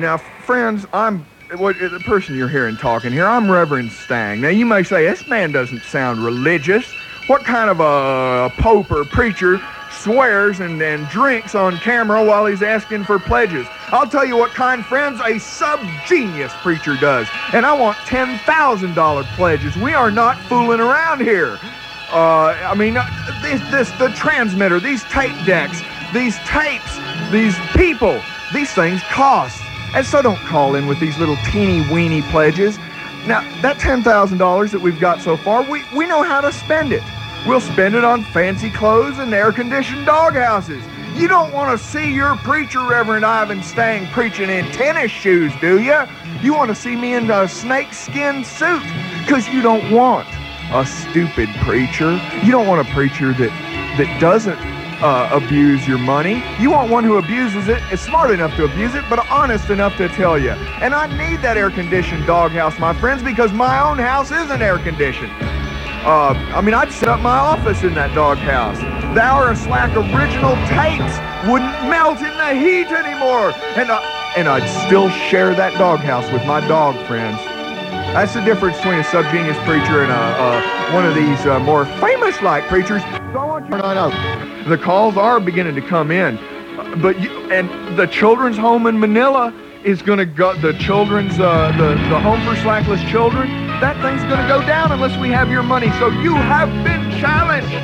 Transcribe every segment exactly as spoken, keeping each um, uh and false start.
Now, friends, I'm what the person you're hearing talking here. I'm Reverend Stang. Now, you may say this man doesn't sound religious. What kind of a pope or preacher swears and, and drinks on camera while he's asking for pledges? I'll tell you what kind, friends, a sub-genius preacher does. And I want ten thousand dollars pledges. We are not fooling around here. Uh, I mean, this, this, the transmitter, these tape decks, these tapes, these people, these things cost. And so don't call in with these little teeny-weeny pledges. Now, that ten thousand dollars that we've got so far, we, we know how to spend it. We'll spend it on fancy clothes and air-conditioned doghouses. You don't want to see your preacher, Reverend Ivan Stang, preaching in tennis shoes, do you? You want to see me in a snakeskin suit, because you don't want a stupid preacher. You don't want a preacher that, that doesn't uh, abuse your money. You want one who abuses it, is smart enough to abuse it, but honest enough to tell you. And I need that air-conditioned doghouse, my friends, because my own house isn't air-conditioned. Uh, I mean, I'd set up my office in that doghouse. The Hour of Slack original tapes wouldn't melt in the heat anymore. And, uh, and I'd still share that doghouse with my dog friends. That's the difference between a subgenius preacher and a, uh, one of these uh, more famous-like preachers. So I want you to know, the calls are beginning to come in. Uh, but you, and the children's home in Manila is going to go, the children's, uh, the, the home for slackless children, that thing's going to go down unless we have your money. So you have been challenged.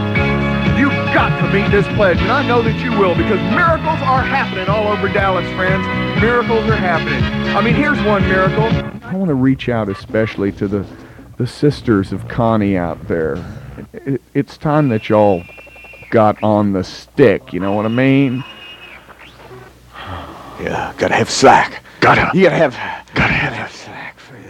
You've got to meet this pledge, and I know that you will, because miracles are happening all over Dallas, friends. Miracles are happening. I mean, here's one miracle. I want to reach out especially to the, the sisters of Connie out there. It, it, it's time that y'all got on the stick, you know what I mean? Yeah, gotta have slack. Gotta. You gotta have... Gotta have